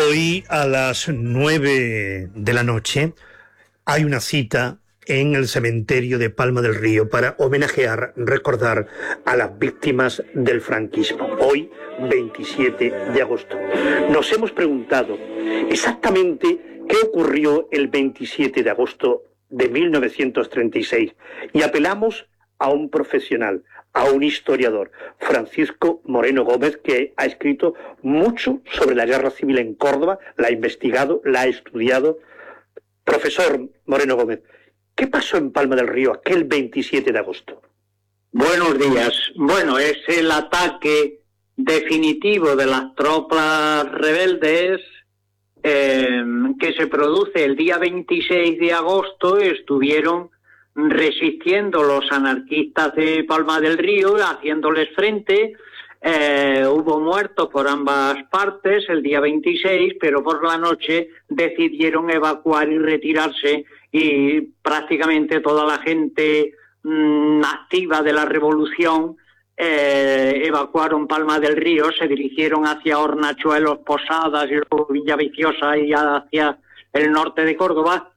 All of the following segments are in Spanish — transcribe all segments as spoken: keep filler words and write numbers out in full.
Hoy a las nueve de la noche hay una cita en el cementerio de Palma del Río para homenajear, recordar a las víctimas del franquismo. Hoy, veintisiete de agosto. Nos hemos preguntado exactamente qué ocurrió el veintisiete de agosto de mil novecientos treinta y seis y apelamos a un profesional, a un historiador, Francisco Moreno Gómez, que ha escrito mucho sobre la guerra civil en Córdoba, la ha investigado, la ha estudiado. Profesor Moreno Gómez, ¿qué pasó en Palma del Río aquel veintisiete de agosto? Buenos días. Bueno, es el ataque definitivo de las tropas rebeldes eh, que se produce el día veintiséis de agosto. Estuvieron resistiendo los anarquistas de Palma del Río, haciéndoles frente. Eh, hubo muertos por ambas partes el día veintiséis, pero por la noche decidieron evacuar y retirarse, y prácticamente toda la gente mmm, activa de la revolución eh, evacuaron Palma del Río, se dirigieron hacia Hornachuelos, Posadas y luego Villaviciosa y hacia el norte de Córdoba.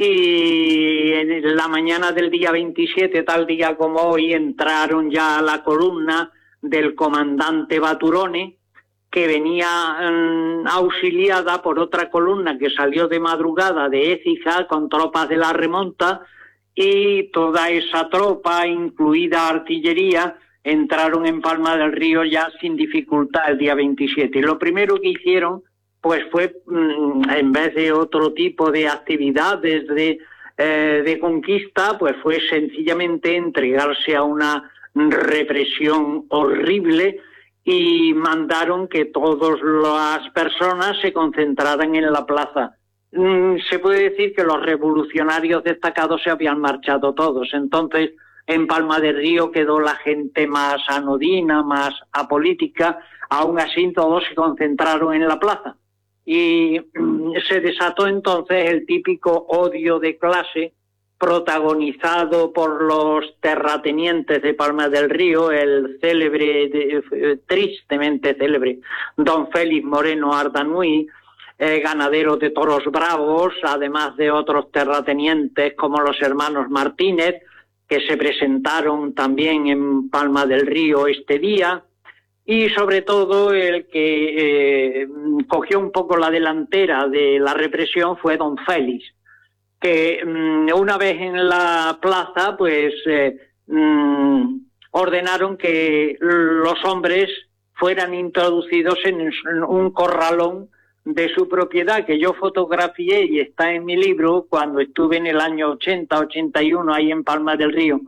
Y en la mañana del día veintisiete, tal día como hoy, entraron ya a la columna del comandante Baturone, que venía um, auxiliada por otra columna que salió de madrugada de Écija con tropas de la remonta, y toda esa tropa, incluida artillería, entraron en Palma del Río ya sin dificultad el día veintisiete. Y lo primero que hicieron pues fue, en vez de otro tipo de actividades de, eh, de conquista, pues fue sencillamente entregarse a una represión horrible, y mandaron que todas las personas se concentraran en la plaza. Se puede decir que los revolucionarios destacados se habían marchado todos, entonces en Palma del Río quedó la gente más anodina, más apolítica. Aún así todos se concentraron en la plaza. Y se desató entonces el típico odio de clase protagonizado por los terratenientes de Palma del Río, el célebre, de, tristemente célebre, don Félix Moreno Ardanuy, eh, ganadero de toros bravos, además de otros terratenientes como los hermanos Martínez, que se presentaron también en Palma del Río este día. Y sobre todo el que eh, cogió un poco la delantera de la represión fue don Félix, que um, una vez en la plaza pues eh, um, ordenaron que los hombres fueran introducidos en un corralón de su propiedad, que yo fotografié y está en mi libro cuando estuve en el año ochenta, ochenta y uno ahí en Palma del Río.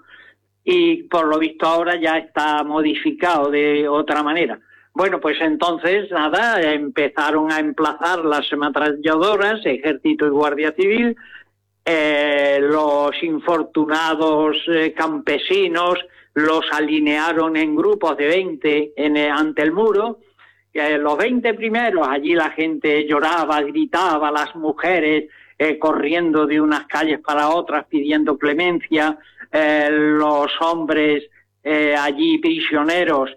Y por lo visto ahora ya está modificado de otra manera. Bueno, pues entonces, nada, empezaron a emplazar las ametralladoras, ejército y guardia civil, eh, los infortunados eh, campesinos los alinearon en grupos de veinte en, eh, ante el muro. Eh, los veinte primeros, allí la gente lloraba, gritaba, las mujeres eh, corriendo de unas calles para otras pidiendo clemencia. Eh, los hombres eh, allí prisioneros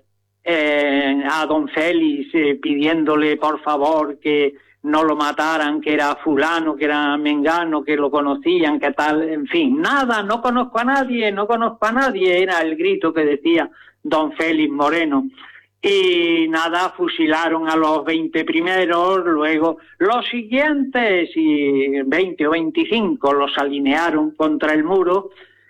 eh, a don Félix eh, pidiéndole por favor que no lo mataran, que era fulano, que era mengano, que lo conocían, que tal, en fin, nada, no conozco a nadie, no conozco a nadie, era el grito que decía don Félix Moreno. Y nada, fusilaron a los veinte primeros, luego los siguientes, y veinte o veinticinco los alinearon contra el muro.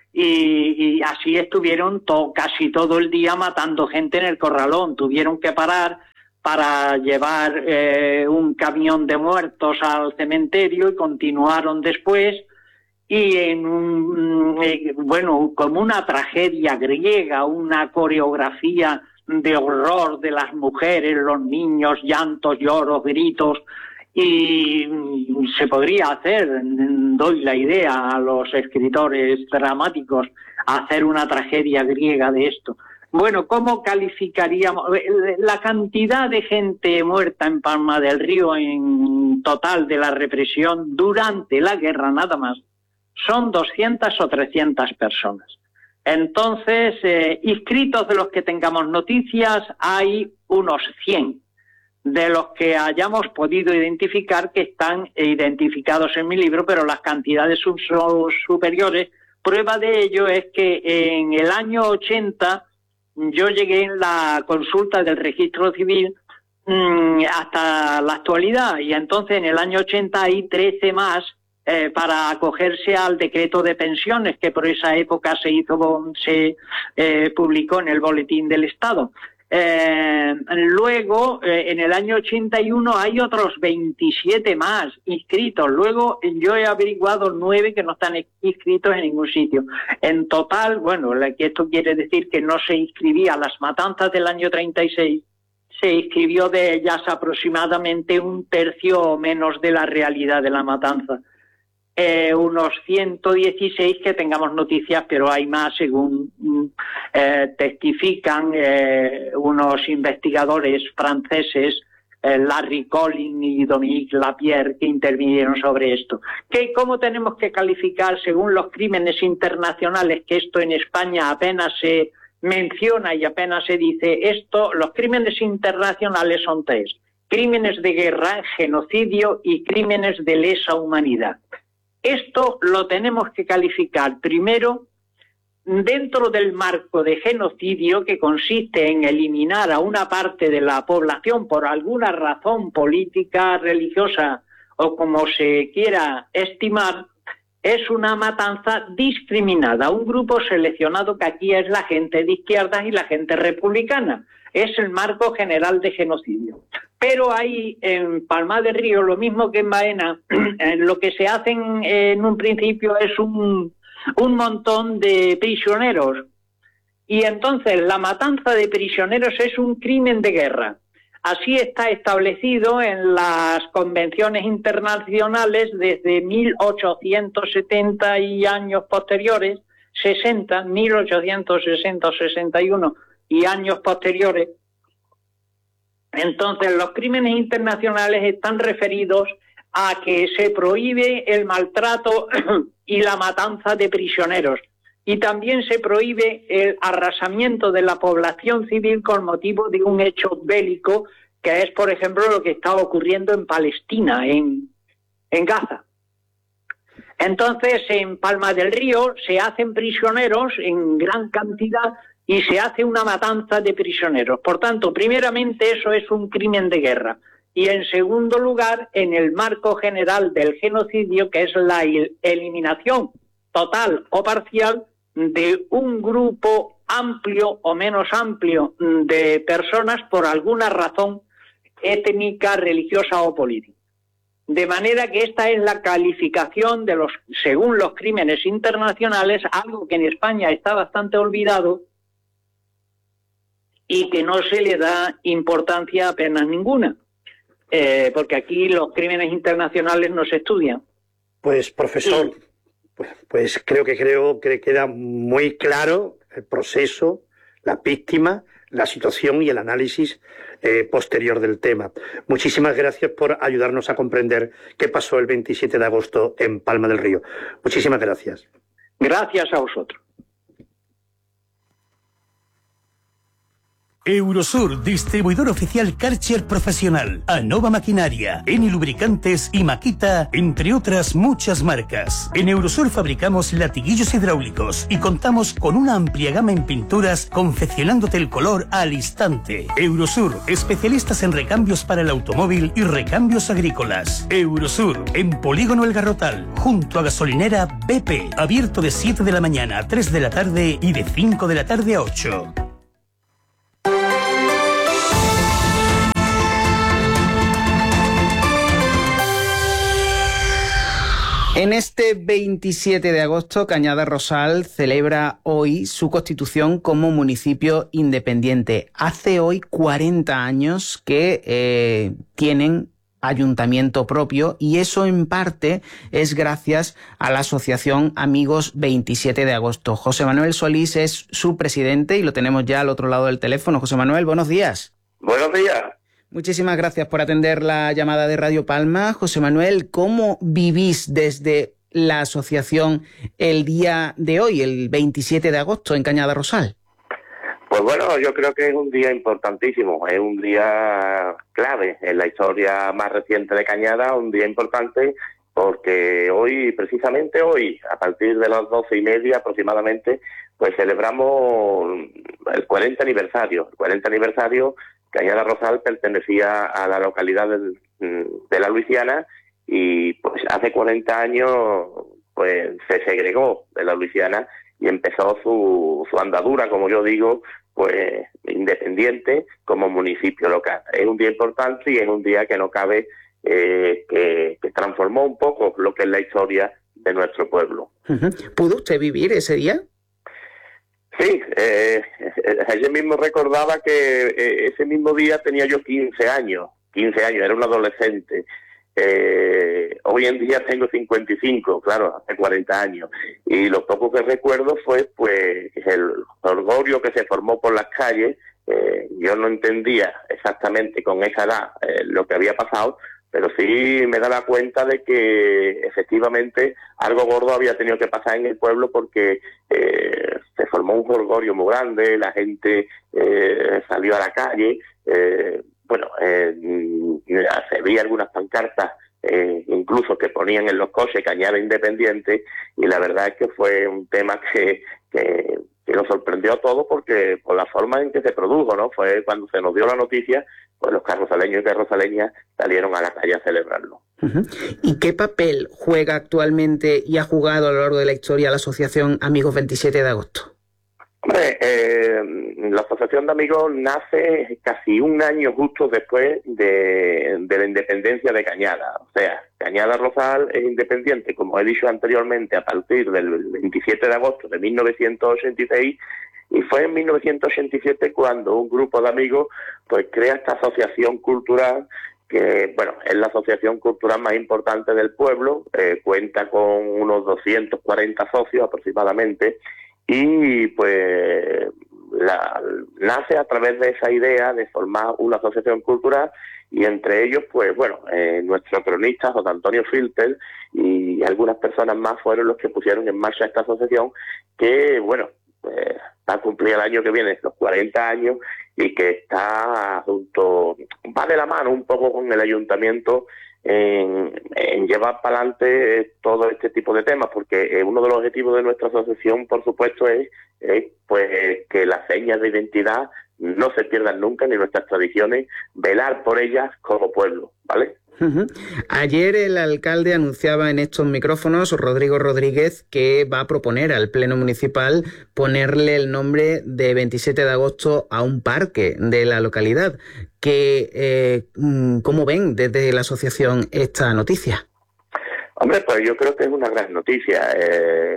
Y, y así estuvieron to, casi todo el día matando gente en el corralón. Tuvieron que parar para llevar eh, un camión de muertos al cementerio y continuaron después. Y en un, eh, bueno, como una tragedia griega, una coreografía de horror de las mujeres, los niños, llantos, lloros, gritos. Y se podría hacer, doy la idea a los escritores dramáticos, hacer una tragedia griega de esto. Bueno, ¿cómo calificaríamos la cantidad de gente muerta en Palma del Río en total de la represión durante la guerra nada más? Son doscientas o trescientas personas. Entonces, eh, inscritos de los que tengamos noticias, hay unos cien. de los que hayamos podido identificar, que están identificados en mi libro, pero las cantidades son superiores. Prueba de ello es que en el año ochenta yo llegué en la consulta del registro civil mmm, hasta la actualidad, y entonces en el año ochenta hay trece más eh, para acogerse al decreto de pensiones, que por esa época se hizo, se eh, publicó en el Boletín del Estado. Eh, luego, eh, en el año ochenta y uno hay otros veintisiete más inscritos. Luego yo he averiguado nueve que no están inscritos en ningún sitio. En total, bueno, esto quiere decir que no se inscribía a las matanzas del año treinta y seis, se inscribió de ellas aproximadamente un tercio o menos de la realidad de la matanza. Eh, unos ciento dieciséis que tengamos noticias, pero hay más según eh, testifican eh, unos investigadores franceses, eh, Larry Collin y Dominique Lapierre, que intervinieron sobre esto. ¿Qué, ¿Cómo tenemos que calificar según los crímenes internacionales? Que esto en España apenas se menciona y apenas se dice esto. Los crímenes internacionales son tres: crímenes de guerra, genocidio y crímenes de lesa humanidad. Esto lo tenemos que calificar primero dentro del marco de genocidio, que consiste en eliminar a una parte de la población por alguna razón política, religiosa o como se quiera estimar. Es una matanza discriminada, un grupo seleccionado, que aquí es la gente de izquierdas y la gente republicana. Es el marco general de genocidio. Pero hay en Palma del Río, lo mismo que en Baena, lo que se hace en, en un principio es un, un montón de prisioneros. Y entonces la matanza de prisioneros es un crimen de guerra. Así está establecido en las convenciones internacionales desde mil ochocientos setenta y años posteriores, sesenta, mil ochocientos sesenta, sesenta y uno y años posteriores. Entonces, los crímenes internacionales están referidos a que se prohíbe el maltrato y la matanza de prisioneros, y también se prohíbe el arrasamiento de la población civil con motivo de un hecho bélico, que es, por ejemplo, lo que está ocurriendo en Palestina, en, en Gaza. Entonces, en Palma del Río se hacen prisioneros en gran cantidad y se hace una matanza de prisioneros. Por tanto, primeramente eso es un crimen de guerra. Y en segundo lugar, en el marco general del genocidio, que es la eliminación total o parcial de un grupo amplio o menos amplio de personas por alguna razón étnica, religiosa o política. De manera que esta es la calificación de los, según los crímenes internacionales, algo que en España está bastante olvidado y que no se le da importancia apenas ninguna, eh, porque aquí los crímenes internacionales no se estudian. Pues, profesor, sí. pues, pues creo que creo que queda muy claro el proceso, la víctima, la situación y el análisis eh, posterior del tema. Muchísimas gracias por ayudarnos a comprender qué pasó el veintisiete de agosto en Palma del Río. Muchísimas gracias. Gracias a vosotros. Eurosur, distribuidor oficial Karcher Profesional, Anova Maquinaria, Eni Lubricantes y Makita, entre otras muchas marcas. En Eurosur fabricamos latiguillos hidráulicos y contamos con una amplia gama en pinturas, confeccionándote el color al instante. Eurosur, especialistas en recambios para el automóvil y recambios agrícolas. Eurosur, en Polígono El Garrotal, junto a gasolinera B P, abierto de siete de la mañana a tres de la tarde y de cinco de la tarde a ocho. En este veintisiete de agosto, Cañada Rosal celebra hoy su constitución como municipio independiente. Hace hoy cuarenta años que eh, tienen ayuntamiento propio, y eso en parte es gracias a la asociación Amigos veintisiete de agosto. José Manuel Solís es su presidente y lo tenemos ya al otro lado del teléfono. José Manuel, buenos días. Buenos días. Muchísimas gracias por atender la llamada de Radio Palma. José Manuel, ¿cómo vivís desde la asociación el día de hoy, el veintisiete de agosto, en Cañada Rosal? Pues bueno, yo creo que es un día importantísimo, es un día clave en la historia más reciente de Cañada, un día importante porque hoy, precisamente hoy, a partir de las doce y media aproximadamente, pues celebramos el cuarenta aniversario. El cuarenta aniversario, Cañada Rosal pertenecía a la localidad de, de La Luisiana y pues hace cuarenta años pues se segregó de La Luisiana y empezó su, su andadura, como yo digo, pues independiente como municipio local. Es un día importante y es un día que no cabe eh, que, que transformó un poco lo que es la historia de nuestro pueblo. Uh-huh. ¿Pudo usted vivir ese día? Sí, eh, ayer mismo recordaba que eh, ese mismo día tenía yo quince años, quince años, era un adolescente. Eh, hoy en día tengo cincuenta y cinco, claro, hace cuarenta años, y lo poco que recuerdo fue pues el orgullo que se formó por las calles. Eh, yo no entendía exactamente con esa edad eh, lo que había pasado, pero sí me daba cuenta de que efectivamente algo gordo había tenido que pasar en el pueblo porque eh, se formó un jolgorio muy grande, la gente eh, salió a la calle, eh, bueno, eh, se veía algunas pancartas eh, incluso que ponían en los coches Cañada Independiente, y la verdad es que fue un tema que, que, que nos sorprendió a todos porque por la forma en que se produjo, ¿no? Fue cuando se nos dio la noticia, pues los carrozaleños y carrozaleñas salieron a la calle a celebrarlo. Uh-huh. ¿Y qué papel juega actualmente y ha jugado a lo largo de la historia la Asociación Amigos veintisiete de agosto? Hombre, eh, la Asociación de Amigos nace casi un año justo después de, de la independencia de Cañada. O sea, Cañada Rosal es independiente, como he dicho anteriormente, a partir del veintisiete de agosto de mil novecientos ochenta y seis, y fue en mil novecientos ochenta y siete cuando un grupo de amigos pues crea esta asociación cultural que, bueno, es la asociación cultural más importante del pueblo, eh, cuenta con unos doscientos cuarenta socios aproximadamente, y pues la, nace a través de esa idea de formar una asociación cultural, y entre ellos pues bueno eh, nuestro cronista José Antonio Filter y algunas personas más fueron los que pusieron en marcha esta asociación que bueno pues, va a cumplir el año que viene los cuarenta años y que está junto, va de la mano un poco con el ayuntamiento En, en llevar para adelante todo este tipo de temas, porque uno de los objetivos de nuestra asociación, por supuesto, es, es pues que las señas de identidad no se pierdan nunca, ni nuestras tradiciones, velar por ellas como pueblo, ¿vale? Uh-huh. Ayer el alcalde anunciaba en estos micrófonos, Rodrigo Rodríguez, que va a proponer al Pleno Municipal ponerle el nombre de veintisiete de agosto a un parque de la localidad. Que, eh, ¿Cómo ven desde la asociación esta noticia? Hombre, pues yo creo que es una gran noticia. Eh,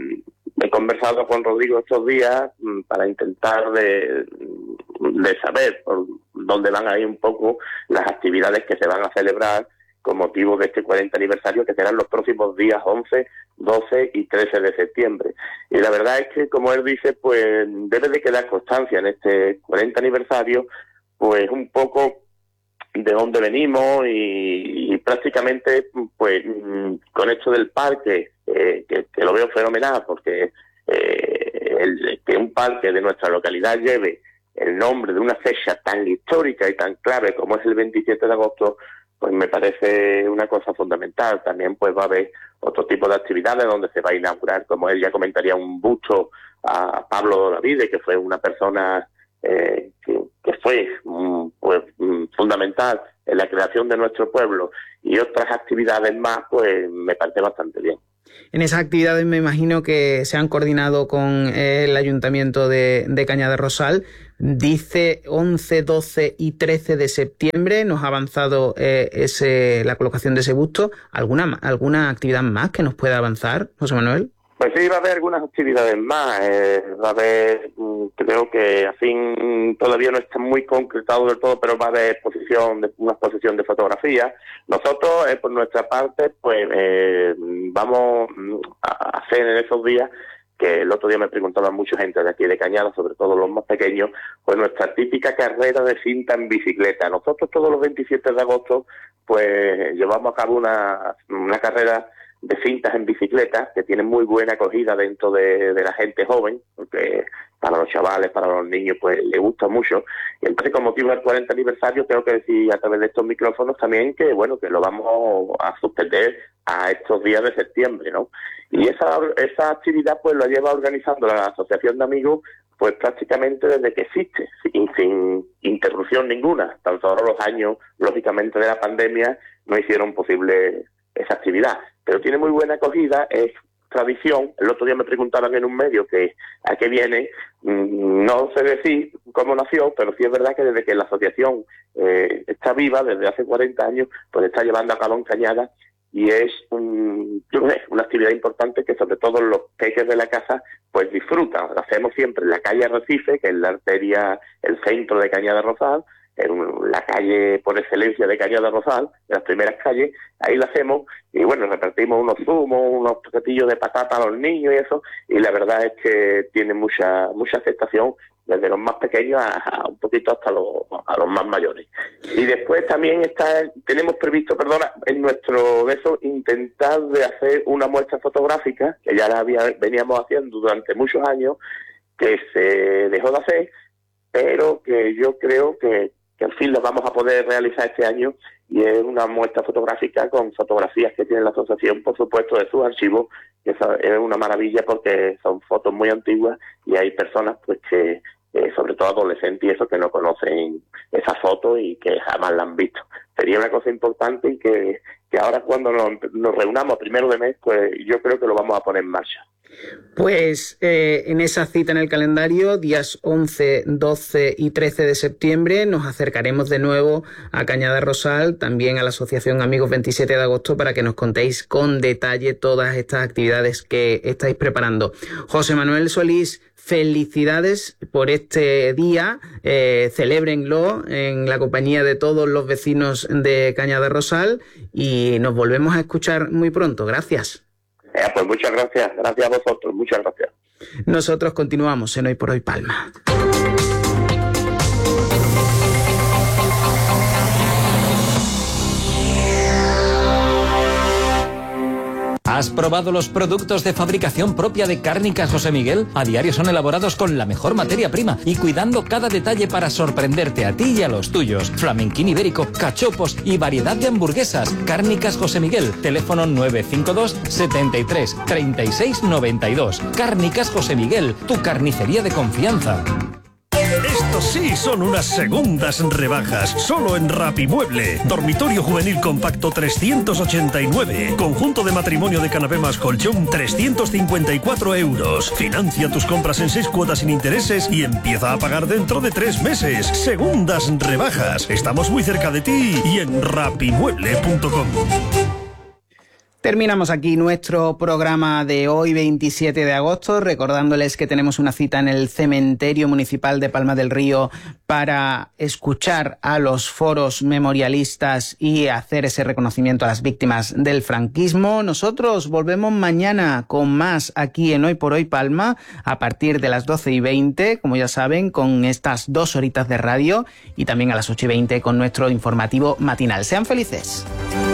he conversado con Rodrigo estos días para intentar de, de saber por dónde van a ir un poco las actividades que se van a celebrar con motivo de este cuarenta aniversario, que serán los próximos días once, doce y trece de septiembre. Y la verdad es que, como él dice, pues debe de quedar constancia en este cuarenta aniversario, pues un poco de dónde venimos y, y prácticamente pues con esto del parque, eh, que, que lo veo fenomenal, porque eh, el, que un parque de nuestra localidad lleve el nombre de una fecha tan histórica y tan clave como es el veintisiete de agosto, pues me parece una cosa fundamental. También pues va a haber otro tipo de actividades donde se va a inaugurar, como él ya comentaría, un busto a Pablo Davide, que fue una persona eh, que, que fue um, pues um, fundamental en la creación de nuestro pueblo, y otras actividades más, pues me parece bastante bien. En esas actividades me imagino que se han coordinado con el Ayuntamiento de, de Cañada Rosal. Dice once, doce y trece de septiembre, nos ha avanzado eh, ese, la colocación de ese busto. ¿Alguna, ¿Alguna actividad más que nos pueda avanzar, José Manuel? Pues sí, va a haber algunas actividades más. Eh, va a haber, creo que así todavía no está muy concretado del todo, pero va a haber exposición, de, una exposición de fotografía. Nosotros, eh, por nuestra parte, pues eh, vamos a hacer en esos días, que el otro día me preguntaban mucha gente de aquí de Cañada, sobre todo los más pequeños, pues nuestra típica carrera de cinta en bicicleta. Nosotros todos los veintisiete de agosto, pues llevamos a cabo una, una carrera de cintas en bicicleta que tienen muy buena acogida dentro de, de la gente joven, porque para los chavales, para los niños, pues les gusta mucho. Y entonces, con motivo del cuarenta aniversario, tengo que decir a través de estos micrófonos también que, bueno, que lo vamos a suspender a estos días de septiembre, ¿no? Y esa, esa actividad, pues, la lleva organizando la Asociación de Amigos, pues, prácticamente desde que existe, sin, sin interrupción ninguna. Tan solo los años, lógicamente, de la pandemia no hicieron posible esa actividad. Pero tiene muy buena acogida, es tradición. El otro día me preguntaban en un medio que a qué viene, no sé decir cómo nació, pero sí es verdad que desde que la asociación eh, está viva, desde hace cuarenta años, pues está llevando a cabo en Cañada, y es un, yo no sé, una actividad importante que sobre todo los peques de la casa pues disfrutan. Lo hacemos siempre en la calle Arrecife, que es la arteria, el centro de Cañada Rosal, en la calle por excelencia de Cañada Rosal, de las primeras calles. Ahí lo hacemos y bueno, repartimos unos zumos, unos paquetillos de patata a los niños y eso, y la verdad es que tiene mucha mucha aceptación desde los más pequeños a, a un poquito hasta los, a los más mayores. Y después también está, tenemos previsto, perdona, en nuestro de eso, intentar de hacer una muestra fotográfica, que ya la había, veníamos haciendo durante muchos años, que se dejó de hacer, pero que yo creo que, que al fin lo vamos a poder realizar este año, y es una muestra fotográfica con fotografías que tiene la asociación, por supuesto, de sus archivos, que es una maravilla porque son fotos muy antiguas y hay personas pues que, eh, sobre todo adolescentes y eso, que no conocen esa foto y que jamás la han visto. Sería una cosa importante y que, que ahora cuando nos, nos reunamos primero de mes, pues yo creo que lo vamos a poner en marcha. Pues eh, en esa cita en el calendario, días once, doce y trece de septiembre, nos acercaremos de nuevo a Cañada Rosal, también a la Asociación Amigos veintisiete de agosto, para que nos contéis con detalle todas estas actividades que estáis preparando. José Manuel Solís, felicidades por este día, eh, celébrenlo en la compañía de todos los vecinos de Cañada Rosal y nos volvemos a escuchar muy pronto. Gracias. Eh, pues muchas gracias, gracias a vosotros, muchas gracias. Nosotros continuamos en Hoy por Hoy Palma. ¿Has probado los productos de fabricación propia de Cárnicas José Miguel? A diario son elaborados con la mejor materia prima y cuidando cada detalle para sorprenderte a ti y a los tuyos. Flamenquín ibérico, cachopos y variedad de hamburguesas. Cárnicas José Miguel, teléfono nueve cinco dos, setenta y tres, treinta y seis, noventa y dos. Cárnicas José Miguel, tu carnicería de confianza. Estos sí son unas segundas rebajas, solo en Rapimueble. Dormitorio juvenil compacto trescientos ochenta y nueve. Conjunto de matrimonio de canapé más colchón trescientos cincuenta y cuatro euros. Financia tus compras en seis cuotas sin intereses y empieza a pagar dentro de tres meses. Segundas rebajas. Estamos muy cerca de ti y en rapimueble punto com. Terminamos aquí nuestro programa de hoy, veintisiete de agosto, recordándoles que tenemos una cita en el Cementerio Municipal de Palma del Río para escuchar a los foros memorialistas y hacer ese reconocimiento a las víctimas del franquismo. Nosotros volvemos mañana con más aquí en Hoy por Hoy Palma, a partir de las doce y veinte, como ya saben, con estas dos horitas de radio, y también a las ocho y veinte con nuestro informativo matinal. Sean felices.